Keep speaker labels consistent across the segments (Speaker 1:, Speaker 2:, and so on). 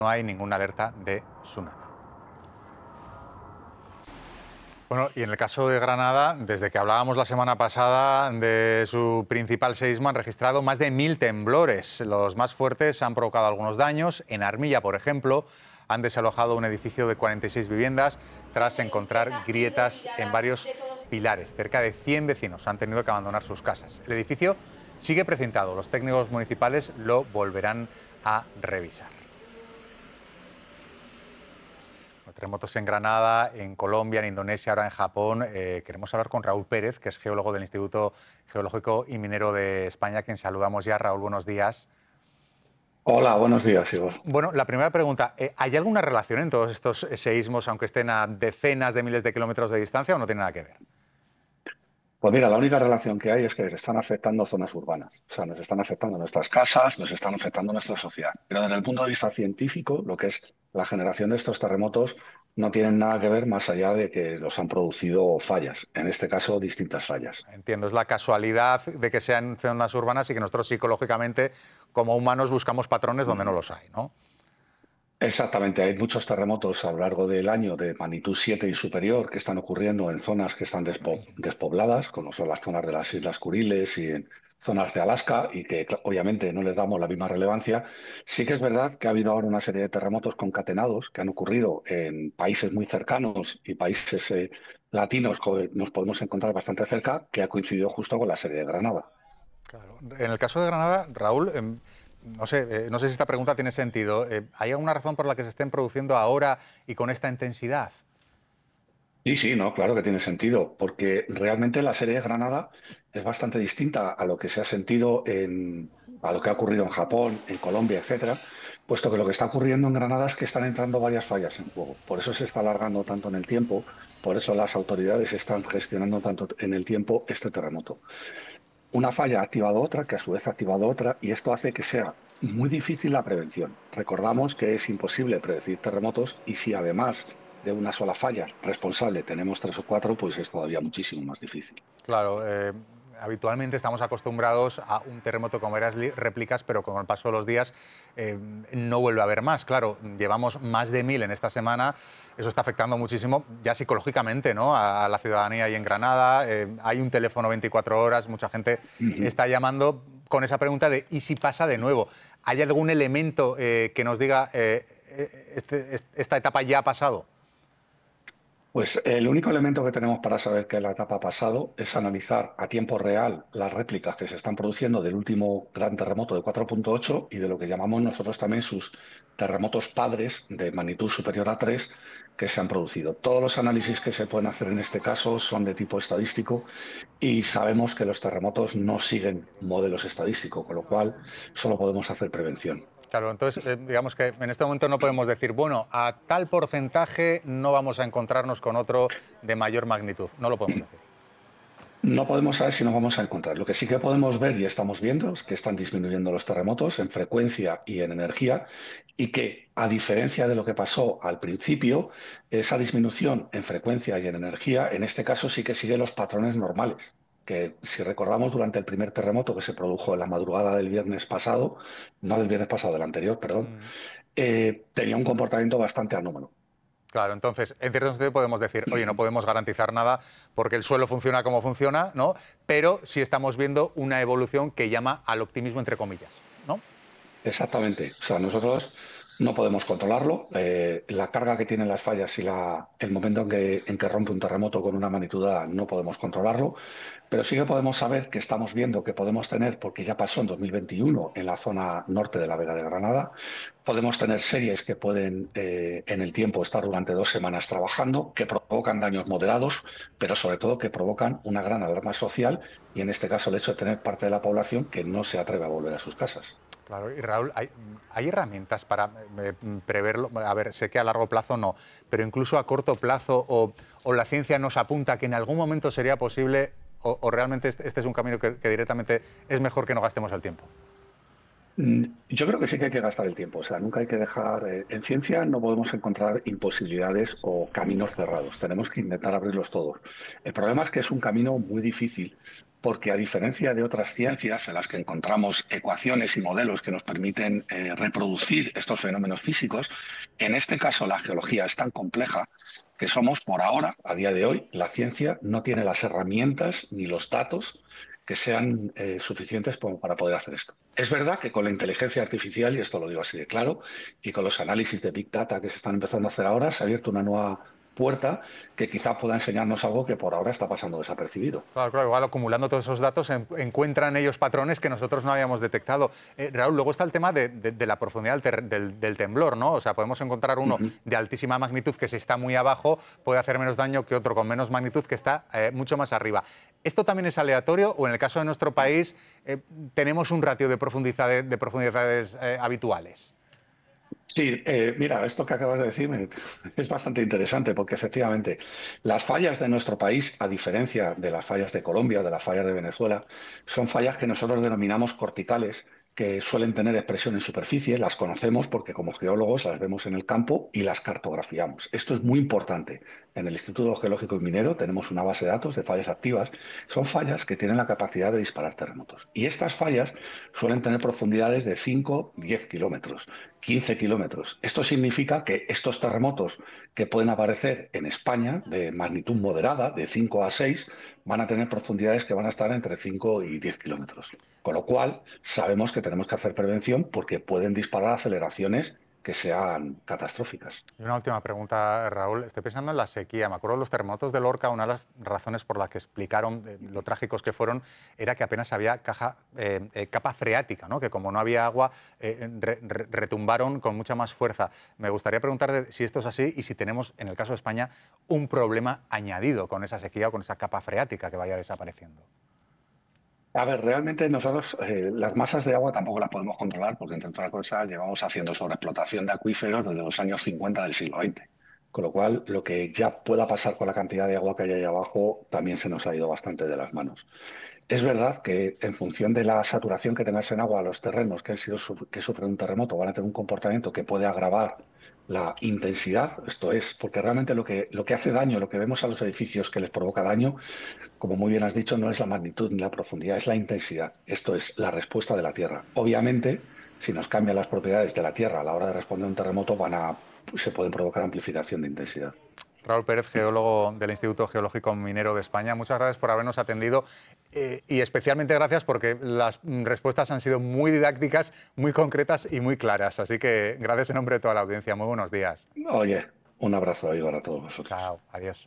Speaker 1: no hay ninguna alerta de tsunami. Bueno, y en el caso de Granada, desde que hablábamos la semana pasada de su principal seísmo, han registrado más de 1000 temblores. Los más fuertes han provocado algunos daños. En Armilla, por ejemplo, han desalojado un edificio de 46 viviendas tras encontrar grietas en varios pilares. Cerca de 100 vecinos han tenido que abandonar sus casas. El edificio sigue precintado. Los técnicos municipales lo volverán a revisar. Terremotos en Granada, en Colombia, en Indonesia, ahora en Japón. Queremos hablar con Raúl Pérez, que es geólogo del Instituto Geológico y Minero de España, a quien saludamos ya. Raúl, buenos días.
Speaker 2: Hola, buenos días, Igor.
Speaker 1: Bueno, la primera pregunta, ¿hay alguna relación en todos estos seísmos, aunque estén a decenas de miles de kilómetros de distancia, o no tiene nada que ver?
Speaker 2: Pues mira, la única relación que hay es que están afectando zonas urbanas. O sea, nos están afectando nuestras casas, nos están afectando nuestra sociedad. Pero desde el punto de vista científico, lo que es la generación de estos terremotos no tienen nada que ver más allá de que los han producido fallas. En este caso, distintas fallas.
Speaker 1: Entiendo, es la casualidad de que sean zonas urbanas y que nosotros psicológicamente, como humanos, buscamos patrones donde no los hay, ¿no?
Speaker 2: Exactamente, hay muchos terremotos a lo largo del año de magnitud 7 y superior que están ocurriendo en zonas que están despobladas, como son las zonas de las Islas Kuriles y en zonas de Alaska, y que obviamente no les damos la misma relevancia. Sí que es verdad que ha habido ahora una serie de terremotos concatenados que han ocurrido en países muy cercanos y países latinos que nos podemos encontrar bastante cerca, que ha coincidido justo con la serie de Granada.
Speaker 1: Claro. En el caso de Granada, Raúl, no sé si esta pregunta tiene sentido. ¿Hay alguna razón por la que se estén produciendo ahora y con esta intensidad?
Speaker 2: Sí, sí, no, claro que tiene sentido, porque realmente la serie de Granada es bastante distinta a lo que se ha sentido a lo que ha ocurrido en Japón, en Colombia, etcétera, puesto que lo que está ocurriendo en Granada es que están entrando varias fallas en juego. Por eso se está alargando tanto en el tiempo, por eso las autoridades están gestionando tanto en el tiempo este terremoto. Una falla ha activado otra, que a su vez ha activado otra, y esto hace que sea muy difícil la prevención. Recordamos que es imposible predecir terremotos y si además de una sola falla responsable tenemos tres o cuatro, pues es todavía muchísimo más difícil.
Speaker 1: Claro, habitualmente estamos acostumbrados a un terremoto con varias réplicas, pero con el paso de los días no vuelve a haber más. Claro, llevamos más de 1000 en esta semana, eso está afectando muchísimo ya psicológicamente, ¿no?, a la ciudadanía ahí en Granada. Hay un teléfono 24 horas, mucha gente
Speaker 2: Ujú.
Speaker 1: está llamando con esa pregunta de ¿y si pasa de nuevo? ¿Hay algún elemento que nos diga esta etapa ya ha pasado?
Speaker 2: Pues el único elemento que tenemos para saber que la etapa ha pasado es analizar a tiempo real las réplicas que se están produciendo del último gran terremoto de 4,8 y de lo que llamamos nosotros también sus terremotos padres de magnitud superior a 3 que se han producido. Todos los análisis que se pueden hacer en este caso son de tipo estadístico y sabemos que los terremotos no siguen modelos estadísticos, con lo cual solo podemos hacer prevención.
Speaker 1: Claro, entonces digamos que en este momento no podemos decir, bueno, a tal porcentaje no vamos a encontrarnos con otro de mayor magnitud. No lo podemos decir.
Speaker 2: No podemos saber si nos vamos a encontrar. Lo que sí que podemos ver y estamos viendo es que están disminuyendo los terremotos en frecuencia y en energía y que, a diferencia de lo que pasó al principio, esa disminución en frecuencia y en energía, en este caso sí que sigue los patrones normales, que si recordamos durante el primer terremoto que se produjo en la madrugada del viernes pasado, no del viernes pasado, del anterior, perdón, tenía un comportamiento bastante anómalo.
Speaker 1: Claro, entonces, en cierto sentido podemos decir, oye, no podemos garantizar nada porque el suelo funciona como funciona, ¿no? Pero sí estamos viendo una evolución que llama al optimismo, entre comillas, ¿no?
Speaker 2: Exactamente. O sea, nosotros no podemos controlarlo. La carga que tienen las fallas y el momento en que rompe un terremoto con una magnitud dada no podemos controlarlo, pero sí que podemos saber que estamos viendo que podemos tener, porque ya pasó en 2021 en la zona norte de la Vega de Granada, podemos tener series que pueden en el tiempo estar durante 2 semanas trabajando, que provocan daños moderados, pero sobre todo que provocan una gran alarma social y en este caso el hecho de tener parte de la población que no se atreve a volver a sus casas.
Speaker 1: Claro, y Raúl, ¿hay herramientas para preverlo? A ver, sé que a largo plazo no, pero incluso a corto plazo, o la ciencia nos apunta que en algún momento sería posible, o realmente este es un camino que directamente es mejor que no gastemos el tiempo.
Speaker 2: Yo creo que sí que hay que gastar el tiempo, o sea, nunca hay que dejar, en ciencia no podemos encontrar imposibilidades o caminos cerrados, tenemos que intentar abrirlos todos. El problema es que es un camino muy difícil porque a diferencia de otras ciencias en las que encontramos ecuaciones y modelos que nos permiten reproducir estos fenómenos físicos, en este caso la geología es tan compleja que somos por ahora, a día de hoy, la ciencia no tiene las herramientas ni los datos que sean suficientes para poder hacer esto. Es verdad que con la inteligencia artificial, y esto lo digo así de claro, y con los análisis de Big Data que se están empezando a hacer ahora, se ha abierto una nueva puerta que quizá pueda enseñarnos algo que por ahora está pasando desapercibido.
Speaker 1: Claro, claro, igual acumulando todos esos datos encuentran ellos patrones que nosotros no habíamos detectado. Raúl, luego está el tema de la profundidad del temblor, ¿no? O sea, podemos encontrar uno de altísima magnitud que si está muy abajo puede hacer menos daño que otro con menos magnitud que está mucho más arriba. ¿Esto también es aleatorio o en el caso de nuestro país tenemos un ratio de profundidades habituales?
Speaker 2: Sí, mira, esto que acabas de decir es bastante interesante porque efectivamente las fallas de nuestro país, a diferencia de las fallas de Colombia, de las fallas de Venezuela, son fallas que nosotros denominamos corticales, que suelen tener expresión en superficie, las conocemos porque como geólogos las vemos en el campo y las cartografiamos. Esto es muy importante. En el Instituto Geológico y Minero tenemos una base de datos de fallas activas. Son fallas que tienen la capacidad de disparar terremotos. Y estas fallas suelen tener profundidades de 5, 10 kilómetros. 15 kilómetros. Esto significa que estos terremotos que pueden aparecer en España de magnitud moderada, de 5 a 6, van a tener profundidades que van a estar entre 5 y 10 kilómetros. Con lo cual, sabemos que tenemos que hacer prevención porque pueden disparar aceleraciones que sean catastróficas.
Speaker 1: Y una última pregunta, Raúl. Estoy pensando en la sequía. Me acuerdo de los terremotos de Lorca. Una de las razones por las que explicaron lo trágicos que fueron era que apenas había capa freática, ¿no? Que como no había agua, retumbaron con mucha más fuerza. Me gustaría preguntar si esto es así y si tenemos, en el caso de España, un problema añadido con esa sequía o con esa capa freática que vaya desapareciendo.
Speaker 2: A ver, realmente nosotros las masas de agua tampoco las podemos controlar porque, entre otras cosas, llevamos haciendo sobreexplotación de acuíferos desde los años 50 del siglo XX. Con lo cual, lo que ya pueda pasar con la cantidad de agua que hay ahí abajo también se nos ha ido bastante de las manos. Es verdad que en función de la saturación que tengas en agua, los terrenos que sufren un terremoto van a tener un comportamiento que puede agravar la intensidad. Esto es, porque realmente lo que hace daño, lo que vemos a los edificios que les provoca daño, como muy bien has dicho, no es la magnitud ni la profundidad, es la intensidad. Esto es la respuesta de la Tierra. Obviamente, si nos cambian las propiedades de la Tierra a la hora de responder a un terremoto, se pueden provocar amplificación de intensidad.
Speaker 1: Raúl Pérez, geólogo del Instituto Geológico Minero de España, muchas gracias por habernos atendido y especialmente gracias porque las respuestas han sido muy didácticas, muy concretas y muy claras. Así que gracias en nombre de toda la audiencia. Muy buenos días.
Speaker 2: Oye, un abrazo, Igor, a todos vosotros.
Speaker 1: Chao, adiós.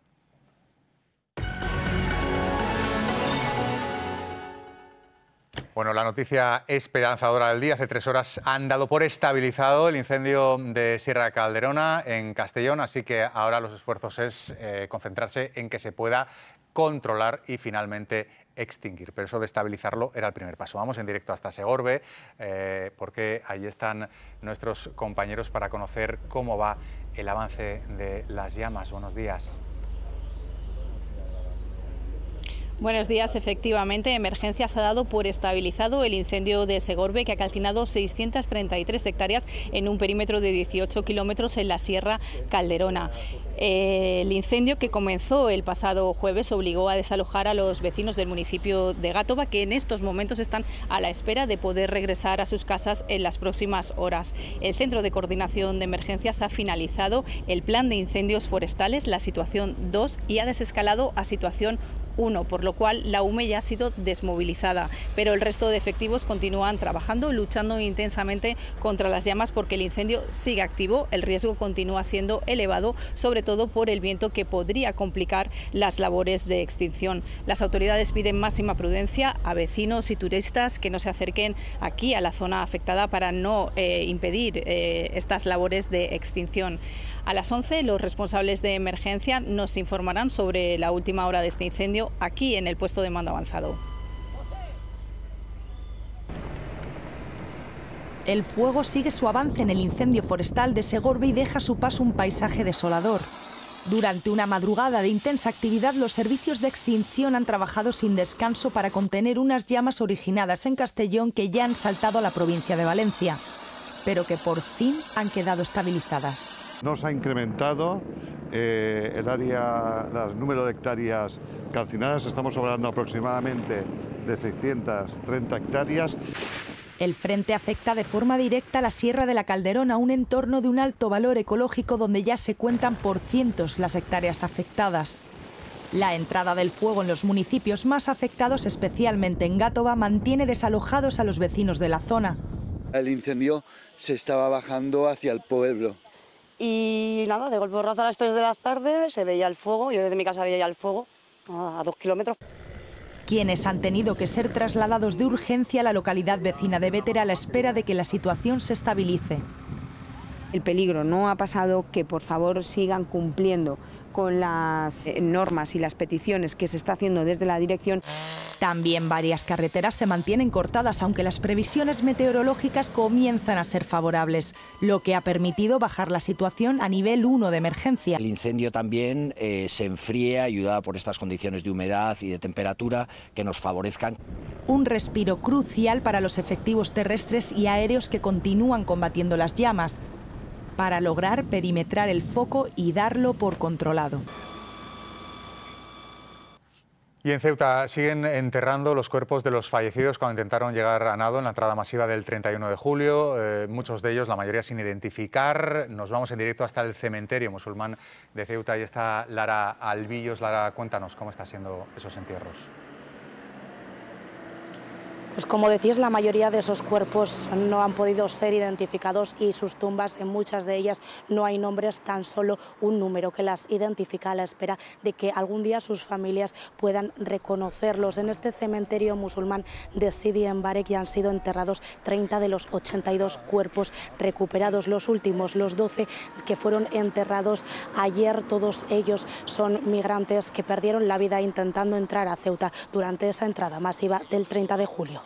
Speaker 1: Bueno, la noticia esperanzadora del día. Hace 3 horas han dado por estabilizado el incendio de Sierra Calderona en Castellón, así que ahora los esfuerzos es concentrarse en que se pueda controlar y finalmente extinguir. Pero eso de estabilizarlo era el primer paso. Vamos en directo hasta Segorbe, porque ahí están nuestros compañeros para conocer cómo va el avance de las llamas. Buenos días.
Speaker 3: Buenos días. Efectivamente, Emergencias ha dado por estabilizado el incendio de Segorbe, que ha calcinado 633 hectáreas en un perímetro de 18 kilómetros en la Sierra Calderona. El incendio, que comenzó el pasado jueves, obligó a desalojar a los vecinos del municipio de Gátova, que en estos momentos están a la espera de poder regresar a sus casas en las próximas horas. El Centro de Coordinación de Emergencias ha finalizado el plan de incendios forestales, la situación 2, y ha desescalado a situación 1, por lo cual la UME ya ha sido desmovilizada, pero el resto de efectivos continúan trabajando, luchando intensamente contra las llamas porque el incendio sigue activo, el riesgo continúa siendo elevado, sobre todo por el viento que podría complicar las labores de extinción. Las autoridades piden máxima prudencia a vecinos y turistas que no se acerquen aquí a la zona afectada para no impedir estas labores de extinción. A las 11, los responsables de emergencia nos informarán sobre la última hora de este incendio aquí en el puesto de mando avanzado.
Speaker 4: El fuego sigue su avance en el incendio forestal de Segorbe y deja a su paso un paisaje desolador. Durante una madrugada de intensa actividad, los servicios de extinción han trabajado sin descanso para contener unas llamas originadas en Castellón que ya han saltado a la provincia de Valencia, pero que por fin han quedado estabilizadas.
Speaker 5: Nos ha incrementado el número de hectáreas calcinadas, estamos hablando aproximadamente de 630 hectáreas.
Speaker 4: El frente afecta de forma directa a la Sierra de la Calderona, un entorno de un alto valor ecológico donde ya se cuentan por cientos las hectáreas afectadas. La entrada del fuego en los municipios más afectados, especialmente en Gàtova, mantiene desalojados a los vecinos de la zona.
Speaker 6: El incendio se estaba bajando hacia el pueblo.
Speaker 7: Y nada, de golpe borrazo a las 3 de la tarde se veía el fuego, yo desde mi casa veía ya el fuego a 2 kilómetros.
Speaker 4: Quienes han tenido que ser trasladados de urgencia a la localidad vecina de Bétera a la espera de que la situación se estabilice.
Speaker 8: El peligro no ha pasado, que por favor sigan cumpliendo con las normas y las peticiones que se está haciendo desde la dirección.
Speaker 4: También varias carreteras se mantienen cortadas, aunque las previsiones meteorológicas comienzan a ser favorables, lo que ha permitido bajar la situación a nivel 1 de emergencia.
Speaker 9: El incendio también se enfría, ayudada por estas condiciones de humedad y de temperatura que nos favorezcan.
Speaker 4: Un respiro crucial para los efectivos terrestres y aéreos que continúan combatiendo las llamas, para lograr perimetrar el foco y darlo por controlado.
Speaker 1: Y en Ceuta siguen enterrando los cuerpos de los fallecidos cuando intentaron llegar a nado en la entrada masiva del 31 de julio, muchos de ellos, la mayoría sin identificar. Nos vamos en directo hasta el cementerio musulmán de Ceuta y está Lara Albillos. Lara, cuéntanos cómo están siendo esos entierros.
Speaker 7: Pues como decís, la mayoría de esos cuerpos no han podido ser identificados y sus tumbas, en muchas de ellas no hay nombres, tan solo un número que las identifica a la espera de que algún día sus familias puedan reconocerlos. En este cementerio musulmán de Sidi Mbarek ya han sido enterrados 30 de los 82 cuerpos recuperados. Los últimos, los 12 que fueron enterrados ayer, todos ellos son migrantes que perdieron la vida intentando entrar a Ceuta durante esa entrada masiva del 30 de julio.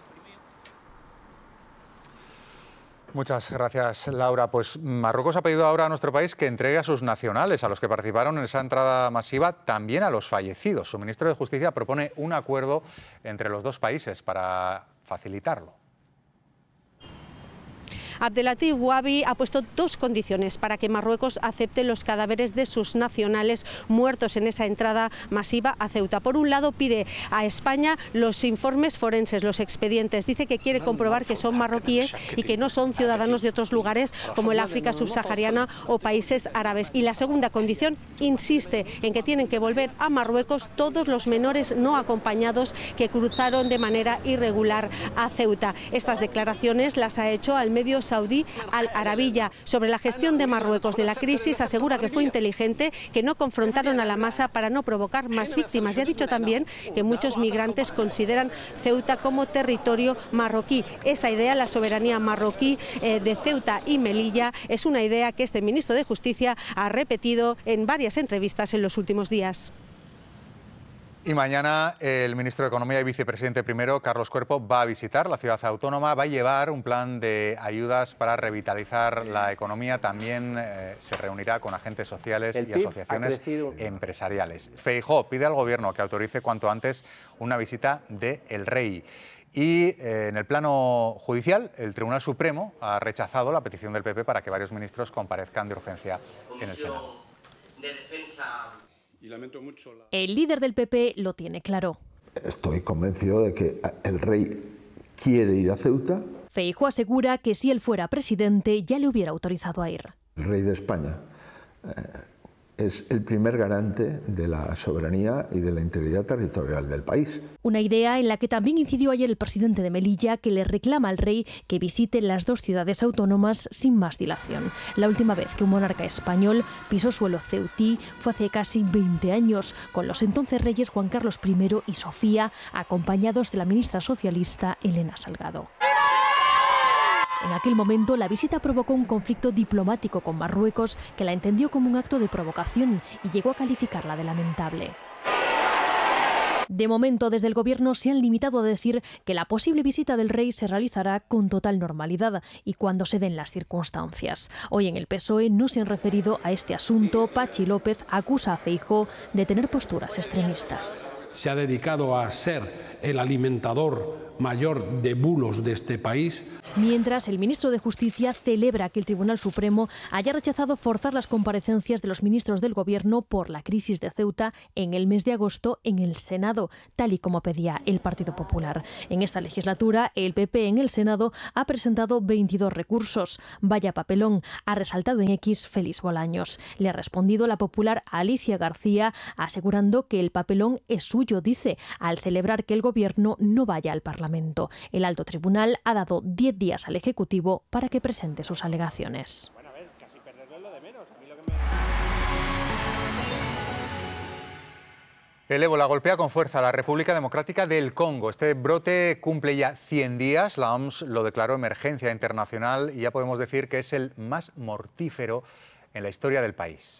Speaker 1: Muchas gracias, Laura. Pues Marruecos ha pedido ahora a nuestro país que entregue a sus nacionales, a los que participaron en esa entrada masiva, también a los fallecidos. Su ministro de Justicia propone un acuerdo entre los dos países para facilitarlo.
Speaker 10: Abdelatif Wabi ha puesto dos condiciones para que Marruecos acepte los cadáveres de sus nacionales muertos en esa entrada masiva a Ceuta. Por un lado, pide a España los informes forenses, los expedientes. Dice que quiere comprobar que son marroquíes y que no son ciudadanos de otros lugares como el África subsahariana o países árabes. Y la segunda condición, insiste en que tienen que volver a Marruecos todos los menores no acompañados que cruzaron de manera irregular a Ceuta. Estas declaraciones las ha hecho al medio saudí Al Arabiya. Sobre la gestión de Marruecos de la crisis, asegura que fue inteligente, que no confrontaron a la masa para no provocar más víctimas. Y ha dicho también que muchos migrantes consideran Ceuta como territorio marroquí. Esa idea, la soberanía marroquí de Ceuta y Melilla, es una idea que este ministro de Justicia ha repetido en varias entrevistas en los últimos días.
Speaker 1: Y mañana el ministro de Economía y vicepresidente primero, Carlos Cuerpo, va a visitar la ciudad autónoma, va a llevar un plan de ayudas para revitalizar la economía. También se reunirá con agentes sociales y asociaciones empresariales. Feijóo pide al Gobierno que autorice cuanto antes una visita del Rey. Y en el plano judicial, el Tribunal Supremo ha rechazado la petición del PP para que varios ministros comparezcan de urgencia en el Senado.
Speaker 11: El líder del PP lo tiene claro.
Speaker 12: Estoy convencido de que el rey quiere ir a Ceuta.
Speaker 11: Feijóo asegura que si él fuera presidente ya le hubiera autorizado a ir.
Speaker 12: El rey de España es el primer garante de la soberanía y de la integridad territorial del país.
Speaker 11: Una idea en la que también incidió ayer el presidente de Melilla, que le reclama al rey que visite las dos ciudades autónomas sin más dilación. La última vez que un monarca español pisó suelo ceutí fue hace casi 20 años, con los entonces reyes Juan Carlos I y Sofía, acompañados de la ministra socialista Elena Salgado. En aquel momento, la visita provocó un conflicto diplomático con Marruecos, que la entendió como un acto de provocación y llegó a calificarla de lamentable. De momento, desde el Gobierno se han limitado a decir que la posible visita del rey se realizará con total normalidad y cuando se den las circunstancias. Hoy en el PSOE no se han referido a este asunto. Patxi López acusa a Feijóo de tener posturas extremistas.
Speaker 13: Se ha dedicado a ser el alimentador mayor de bulos de este país.
Speaker 11: Mientras, el ministro de Justicia celebra que el Tribunal Supremo haya rechazado forzar las comparecencias de los ministros del Gobierno por la crisis de Ceuta en el mes de agosto en el Senado, tal y como pedía el Partido Popular. En esta legislatura, el PP en el Senado ha presentado 22 recursos. Vaya papelón, ha resaltado en X Félix Bolaños. Le ha respondido la popular Alicia García, asegurando que el papelón es suyo, dice, al celebrar que el Gobierno no vaya al Parlamento. El alto tribunal ha dado 10 días al Ejecutivo para que presente sus alegaciones.
Speaker 1: El ébola golpea con fuerza a la República Democrática del Congo. Este brote cumple ya 100 días. La OMS lo declaró emergencia internacional y ya podemos decir que es el más mortífero en la historia del país.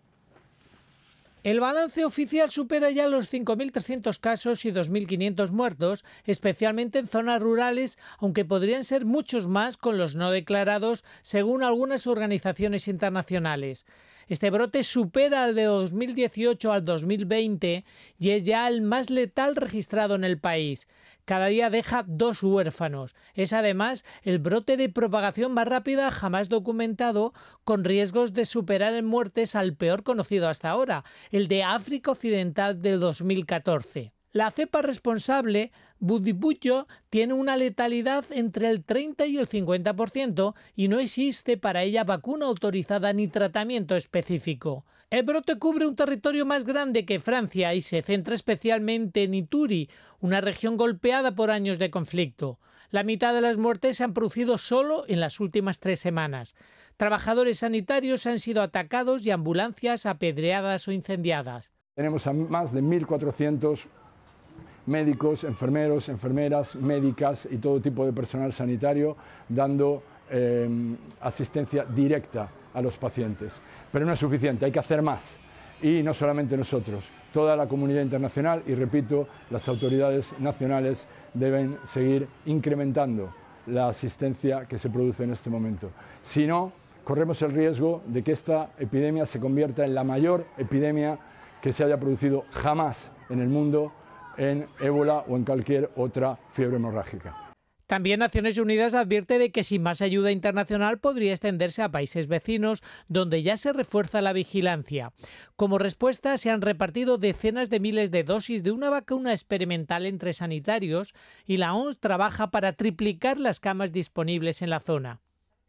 Speaker 14: El balance oficial supera ya los 5.300 casos y 2.500 muertos, especialmente en zonas rurales, aunque podrían ser muchos más con los no declarados, según algunas organizaciones internacionales. Este brote supera al de 2018 al 2020 y es ya el más letal registrado en el país. Cada día deja 2 huérfanos. Es además el brote de propagación más rápida jamás documentado, con riesgos de superar en muertes al peor conocido hasta ahora, el de África Occidental del 2014. La cepa responsable, Bundibugyo, tiene una letalidad entre el 30 y el 50% y no existe para ella vacuna autorizada ni tratamiento específico. El brote cubre un territorio más grande que Francia y se centra especialmente en Ituri, una región golpeada por años de conflicto. La mitad de las muertes se han producido solo en las últimas 3 semanas. Trabajadores sanitarios han sido atacados y ambulancias apedreadas o incendiadas.
Speaker 15: Tenemos a más de 1.400 médicos, enfermeros, enfermeras, médicas y todo tipo de personal sanitario dando asistencia directa a los pacientes. Pero no es suficiente, hay que hacer más. Y no solamente nosotros, toda la comunidad internacional y, repito, las autoridades nacionales deben seguir incrementando la asistencia que se produce en este momento. Si no, corremos el riesgo de que esta epidemia se convierta en la mayor epidemia que se haya producido jamás en el mundo en ébola o en cualquier otra fiebre hemorrágica.
Speaker 14: También Naciones Unidas advierte de que sin más ayuda internacional podría extenderse a países vecinos, donde ya se refuerza la vigilancia. Como respuesta, se han repartido decenas de miles de dosis de una vacuna experimental entre sanitarios y la OMS trabaja para triplicar las camas disponibles en la zona.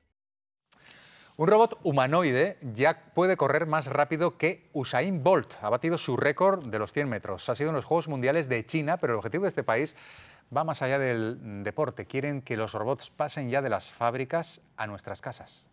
Speaker 1: Un robot humanoide ya puede correr más rápido que Usain Bolt. Ha batido su récord de los 100 metros. Ha sido en los Juegos Mundiales de China, pero el objetivo de este país va más allá del deporte. Quieren que los robots pasen ya de las fábricas a nuestras casas.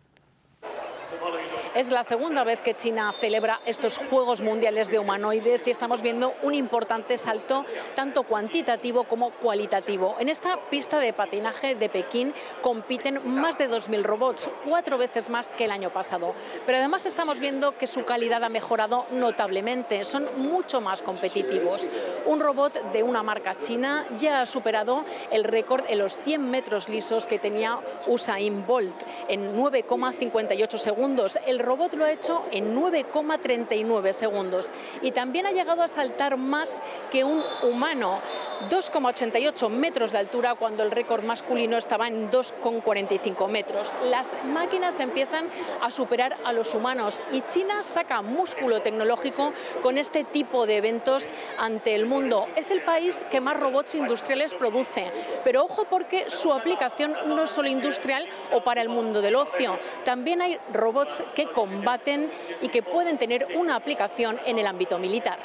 Speaker 16: Es la segunda vez que China celebra estos Juegos Mundiales de Humanoides y estamos viendo un importante salto tanto cuantitativo como cualitativo. En esta pista de patinaje de Pekín compiten más de 2.000 robots, 4 veces más que el año pasado. Pero además estamos viendo que su calidad ha mejorado notablemente, son mucho más competitivos. Un robot de una marca china ya ha superado el récord en los 100 metros lisos que tenía Usain Bolt en 9,58 segundos. El robot lo ha hecho en 9,39 segundos y también ha llegado a saltar más que un humano, 2,88 metros de altura cuando el récord masculino estaba en 2,45 metros. Las máquinas empiezan a superar a los humanos y China saca músculo tecnológico con este tipo de eventos ante el mundo. Es el país que más robots industriales produce, pero ojo porque su aplicación no es solo industrial o para el mundo del ocio. También hay robots que combaten y que pueden tener una aplicación en el ámbito militar.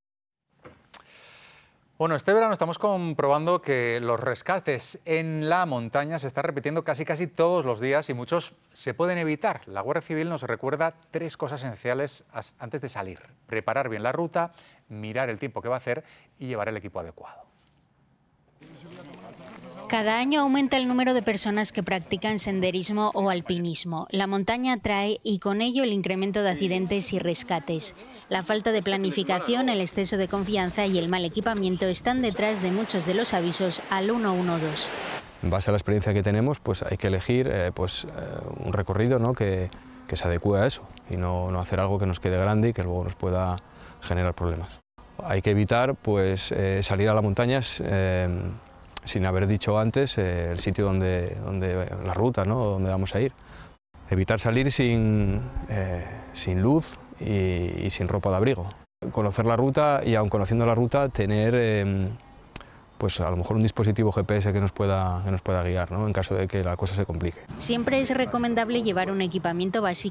Speaker 1: Bueno, este verano estamos comprobando que los rescates en la montaña se están repitiendo casi todos los días y muchos se pueden evitar. La Guardia Civil nos recuerda 3 cosas esenciales antes de salir: preparar bien la ruta, mirar el tiempo que va a hacer y llevar el equipo adecuado.
Speaker 17: Cada año aumenta el número de personas que practican senderismo o alpinismo. La montaña atrae y con ello el incremento de accidentes y rescates. La falta de planificación, el exceso de confianza y el mal equipamiento están detrás de muchos de los avisos al 112.
Speaker 18: En base a la experiencia que tenemos, pues hay que elegir un recorrido, ¿no?, que se adecue a eso y no hacer algo que nos quede grande y que luego nos pueda generar problemas. Hay que evitar salir a la montaña sin haber dicho antes el sitio donde la ruta, ¿no?, donde vamos a ir. Evitar salir sin luz y sin ropa de abrigo. Conocer la ruta y, aun conociendo la ruta, tener a lo mejor un dispositivo GPS que nos pueda guiar, ¿no?, en caso de que la cosa se complique.
Speaker 17: Siempre es recomendable llevar un equipamiento básico